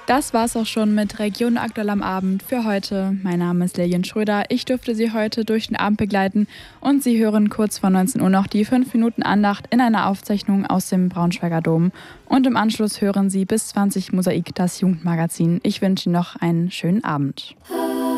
Das war's auch schon mit Region aktuell am Abend für heute. Mein Name ist Lilian Schröder. Ich durfte Sie heute durch den Abend begleiten und Sie hören kurz vor 19 Uhr noch die 5 Minuten Andacht in einer Aufzeichnung aus dem Braunschweiger Dom. Und im Anschluss hören Sie bis 20 Mosaik, das Jugendmagazin. Ich wünsche Ihnen noch einen schönen Abend.